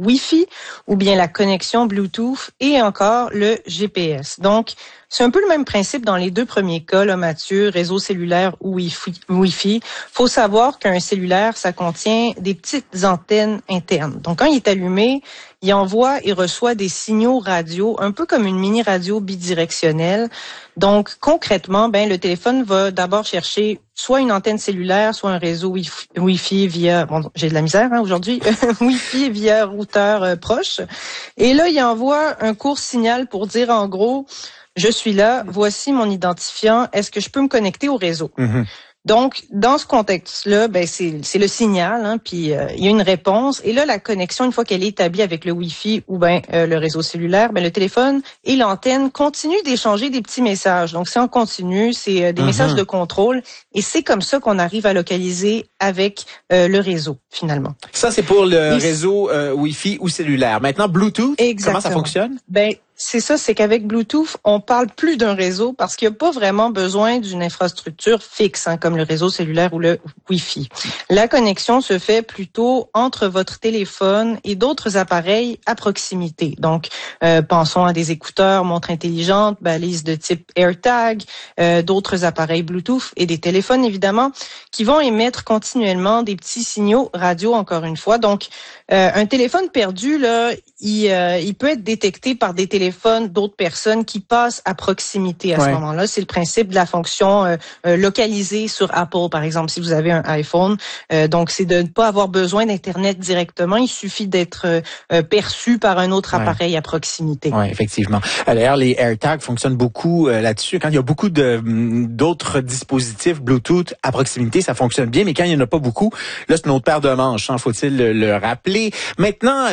Wi-Fi ou bien la connexion Bluetooth et encore le GPS. Donc, c'est un peu le même principe dans les deux premiers cas, là, Mathieu, réseau cellulaire ou Wi-Fi. Faut savoir qu'un cellulaire, ça contient des petites antennes internes. Donc, quand il est allumé, il envoie et reçoit des signaux radio, un peu comme une mini radio bidirectionnelle. Donc, concrètement, le téléphone va d'abord chercher soit une antenne cellulaire, soit un réseau Wi-Fi via, j'ai de la misère aujourd'hui, Wi-Fi via routeur proche. Et là, il envoie un court signal pour dire en gros, je suis là, voici mon identifiant, est-ce que je peux me connecter au réseau? Mm-hmm. Donc, dans ce contexte-là, c'est le signal, puis il y a une réponse. Et là, la connexion, une fois qu'elle est établie avec le Wi-Fi ou le réseau cellulaire, le téléphone et l'antenne continuent d'échanger des petits messages. Donc, c'est en continu, c'est des messages de contrôle. Et c'est comme ça qu'on arrive à localiser avec le réseau, finalement. Ça, c'est pour le réseau Wi-Fi ou cellulaire. Maintenant, Bluetooth, exactement. Comment ça fonctionne? C'est ça, c'est qu'avec Bluetooth, on parle plus d'un réseau parce qu'il n'y a pas vraiment besoin d'une infrastructure fixe, comme le réseau cellulaire ou le Wi-Fi. La connexion se fait plutôt entre votre téléphone et d'autres appareils à proximité. Donc, pensons à des écouteurs, montres intelligentes, balises de type AirTag, d'autres appareils Bluetooth et des téléphones, évidemment, qui vont émettre continuellement des petits signaux radio, encore une fois. Donc, un téléphone perdu, là, il peut être détecté par des téléphones d'autres personnes qui passent à proximité à ce moment-là. C'est le principe de la fonction localisée sur Apple, par exemple, si vous avez un iPhone. Donc, c'est de ne pas avoir besoin d'Internet directement. Il suffit d'être perçu par un autre appareil à proximité. Oui, effectivement. D'ailleurs, les AirTags fonctionnent beaucoup là-dessus. Quand il y a beaucoup d'autres dispositifs Bluetooth à proximité, ça fonctionne bien, mais quand il n'y en a pas beaucoup, là, c'est une autre paire de manches, faut-il le rappeler. Maintenant,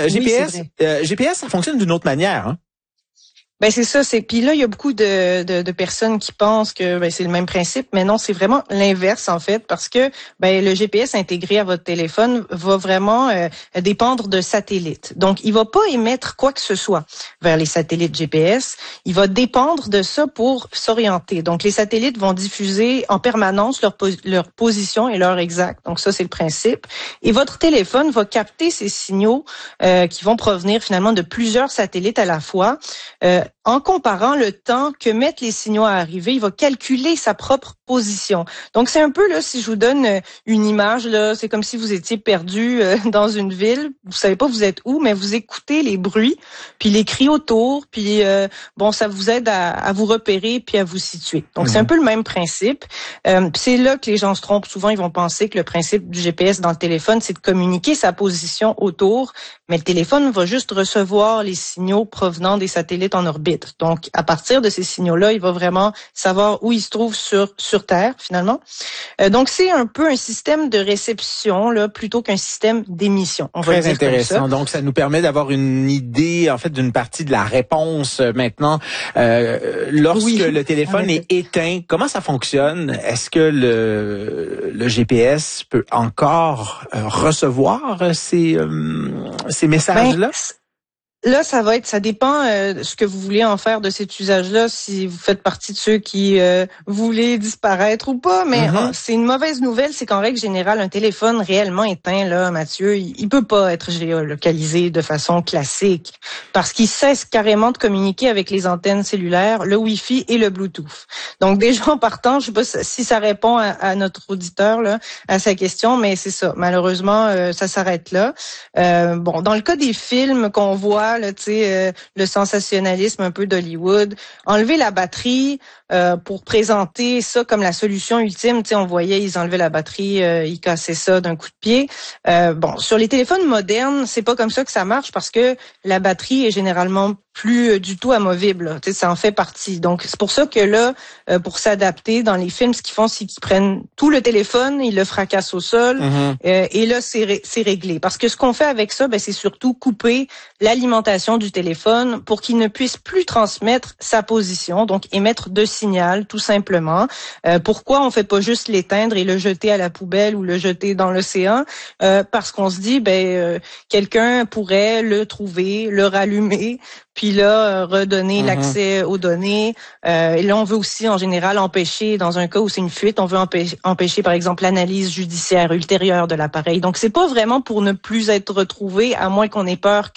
GPS, ça fonctionne d'une autre manière, c'est ça, puis là il y a beaucoup de personnes qui pensent que c'est le même principe, mais non, c'est vraiment l'inverse en fait, parce que le GPS intégré à votre téléphone va vraiment dépendre de satellites. Donc il va pas émettre quoi que ce soit vers les satellites GPS, il va dépendre de ça pour s'orienter. Donc les satellites vont diffuser en permanence leur position et l'heure exacte. Donc ça c'est le principe. Et votre téléphone va capter ces signaux qui vont provenir finalement de plusieurs satellites à la fois. En comparant le temps que mettent les signaux à arriver, il va calculer sa propre position. Donc, c'est un peu, là, si je vous donne une image, là, c'est comme si vous étiez perdu dans une ville. Vous savez pas vous êtes où, mais vous écoutez les bruits, puis les cris autour, puis ça vous aide à vous repérer puis à vous situer. Donc, c'est un peu le même principe. C'est là que les gens se trompent. Souvent, ils vont penser que le principe du GPS dans le téléphone, c'est de communiquer sa position autour, mais le téléphone va juste recevoir les signaux provenant des satellites en orbite. Donc, à partir de ces signaux-là, il va vraiment savoir où il se trouve sur Terre, finalement. Donc, c'est un peu un système de réception, là, plutôt qu'un système d'émission. Très intéressant. Donc, ça nous permet d'avoir une idée, en fait, d'une partie de la réponse. Maintenant, lorsque le téléphone est éteint, comment ça fonctionne? Est-ce que le GPS peut encore recevoir ces messages-là? Là, ça dépend de ce que vous voulez en faire de cet usage-là, si vous faites partie de ceux qui voulaient disparaître ou pas. Mais c'est une mauvaise nouvelle, c'est qu'en règle générale, un téléphone réellement éteint, là, Mathieu, il peut pas être géolocalisé de façon classique parce qu'il cesse carrément de communiquer avec les antennes cellulaires, le Wi-Fi et le Bluetooth. Donc déjà en partant, je sais pas si ça répond à notre auditeur là, à sa question, mais c'est ça. Malheureusement, ça s'arrête là. Dans le cas des films qu'on voit, le sensationnalisme un peu d'Hollywood, enlever la batterie pour présenter ça comme la solution ultime. On voyait, ils enlevaient la batterie, ils cassaient ça d'un coup de pied. Sur les téléphones modernes, c'est pas comme ça que ça marche parce que la batterie est généralement plus du tout amovible. Ça en fait partie. Donc, c'est pour ça que là, pour s'adapter, dans les films, ce qu'ils font, c'est qu'ils prennent tout le téléphone, ils le fracassent au sol, et là, c'est réglé. Parce que ce qu'on fait avec ça, c'est surtout couper l'alimentation du téléphone pour qu'il ne puisse plus transmettre sa position, donc émettre de signal, tout simplement. Pourquoi on fait pas juste l'éteindre et le jeter à la poubelle ou le jeter dans l'océan? Parce qu'on se dit, quelqu'un pourrait le trouver, le rallumer, puis là, redonner l'accès aux données. Et là, on veut aussi, en général, empêcher, dans un cas où c'est une fuite, on veut empêcher, par exemple, l'analyse judiciaire ultérieure de l'appareil. Donc, c'est pas vraiment pour ne plus être retrouvé, à moins qu'on ait peur